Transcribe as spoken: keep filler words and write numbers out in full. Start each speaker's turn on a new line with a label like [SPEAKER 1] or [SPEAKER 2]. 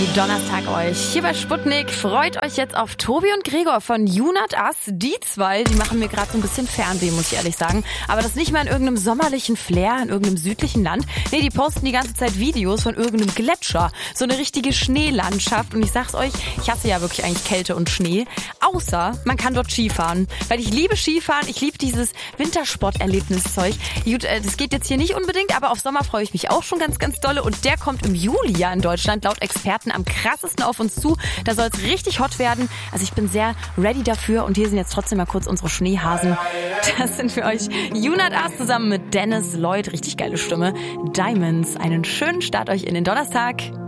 [SPEAKER 1] Donnerstag euch. Hier bei Sputnik. Freut euch jetzt auf Tobi und Gregor von You Not Us. Die zwei, die machen mir gerade so ein bisschen Fernweh, muss ich ehrlich sagen. Aber das nicht mal in irgendeinem sommerlichen Flair, in irgendeinem südlichen Land. Nee, die posten die ganze Zeit Videos von irgendeinem Gletscher. So eine richtige Schneelandschaft. Und ich sag's euch, ich hasse ja wirklich eigentlich Kälte und Schnee. Außer, man kann dort Skifahren. Weil ich liebe Skifahren, ich liebe dieses Wintersporterlebniszeug. Gut, das geht jetzt hier nicht unbedingt, aber auf Sommer freue ich mich auch schon ganz, ganz dolle. Und der kommt im Juli ja in Deutschland laut Experten am krassesten auf uns zu. Da soll es richtig hot werden. Also ich bin sehr ready dafür. Und hier sind jetzt trotzdem mal kurz unsere Schneehasen. Das sind für euch You Not Us zusammen mit Dennis Lloyd. Richtig geile Stimme. Diamonds. Einen schönen Start euch in den Donnerstag.